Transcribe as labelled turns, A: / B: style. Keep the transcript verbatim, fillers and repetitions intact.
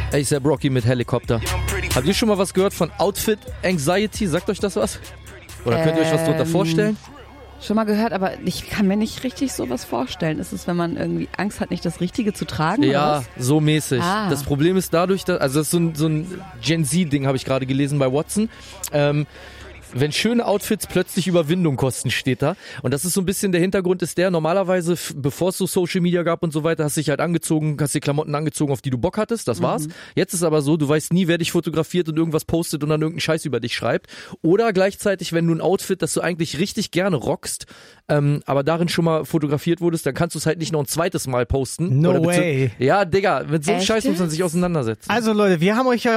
A: A$AP Rocky mit Helikopter. Habt ihr schon mal was gehört von Outfit Anxiety? Sagt euch das was? Oder könnt ihr euch was darunter
B: Ähm,
A: vorstellen?
B: Schon mal gehört, aber ich kann mir nicht richtig sowas vorstellen. Ist es, wenn man irgendwie Angst hat, nicht das Richtige zu tragen?
A: Ja,
B: oder
A: so mäßig.
B: Ah.
A: Das Problem ist dadurch, dass, also das ist so ein, so ein Gen Z-Ding, habe ich gerade gelesen bei Watson. Ähm, wenn schöne Outfits plötzlich Überwindung kosten, steht da. Und das ist so ein bisschen, der Hintergrund ist der, normalerweise, f- bevor es so Social Media gab und so weiter, hast du dich halt angezogen, hast dir Klamotten angezogen, auf die du Bock hattest, das war's.
B: Mhm.
A: Jetzt ist aber so, du weißt nie, wer dich fotografiert und irgendwas postet und dann irgendeinen Scheiß über dich schreibt. Oder gleichzeitig, wenn du ein Outfit, das du eigentlich richtig gerne rockst, ähm, aber darin schon mal fotografiert wurdest, dann kannst du es halt nicht noch ein zweites Mal posten.
C: No
A: Oder bezieh-
C: way.
A: Ja, Digga, mit so einem
B: Echt
A: Scheiß muss man
B: jetzt?
A: sich auseinandersetzen.
C: Also Leute, wir haben euch ja